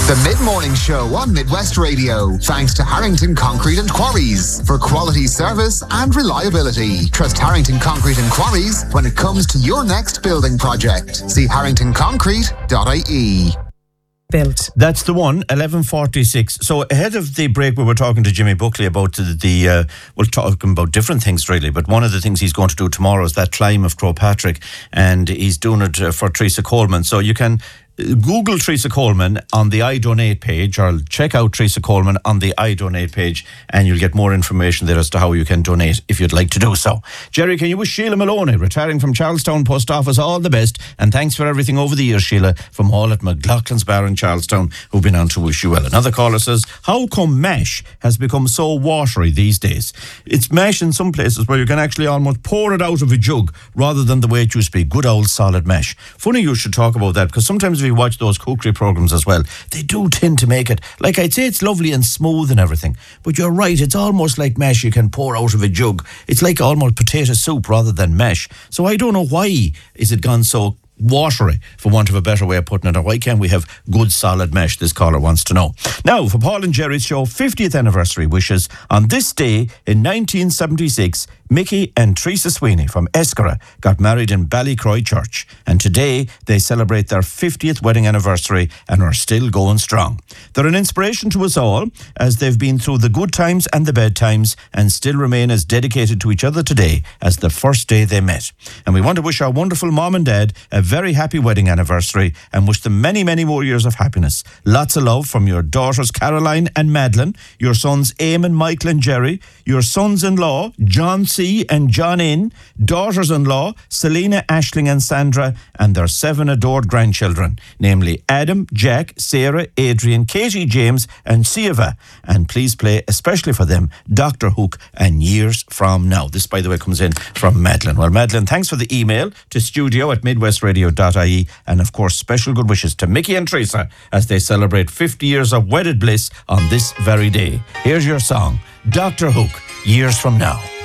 The Mid-Morning Show on Midwest Radio, thanks to Harrington Concrete and Quarries for quality service and reliability. Trust Harrington Concrete and Quarries when it comes to your next building project. See harringtonconcrete.ie. Built. That's the one, 11:46. So ahead of the break, we were talking to Jimmy Buckley about we're talking about different things really, but one of the things he's going to do tomorrow is that climb of Croagh Patrick, and he's doing it for Teresa Coleman. So you can Google Teresa Coleman on the I Donate page, or check out Teresa Coleman on the I Donate page, and you'll get more information there as to how you can donate if you'd like to do so. Jerry, can you wish Sheila Maloney, retiring from Charlestown Post Office, all the best, and thanks for everything over the years, Sheila, from all at McLaughlin's Bar in Charlestown, who've been on to wish you well. Another caller says, how come mash has become so watery these days? It's mash in some places where you can actually almost pour it out of a jug rather than the way it used to be, good old solid mash. Funny you should talk about that, because sometimes if you watch those cookery programs as well, they do tend to make it, like I'd say it's lovely and smooth and everything, but you're right, it's almost like mash you can pour out of a jug. It's like almost potato soup rather than mash. So I don't know why is it gone so watery, for want of a better way of putting it, or why can't we have good solid mesh? This caller wants to know. Now, for Paul and Jerry's show 50th anniversary wishes, on this day in 1976, Mickey and Teresa Sweeney from Escara got married in Ballycroy Church, and today they celebrate their 50th wedding anniversary and are still going strong. They're an inspiration to us all, as they've been through the good times and the bad times and still remain as dedicated to each other today as the first day they met. And we want to wish our wonderful mom and dad a very happy wedding anniversary and wish them many, many more years of happiness. Lots of love from your daughters Caroline and Madeline, your sons Eamon, Michael and Jerry, your sons-in-law John C. and John N., daughters-in-law Selena, Aisling and Sandra, and their 7 adored grandchildren, namely Adam, Jack, Sarah, Adrian, Katie, James and Siva. And please play, especially for them, Dr. Hook and Years From Now. This, by the way, comes in from Madeline. Well, Madeline, thanks for the email to studio@midwestradio.ie, and of course special good wishes to Mickey and Teresa as they celebrate 50 years of wedded bliss on this very day. Here's your song, Dr. Hook, Years From Now.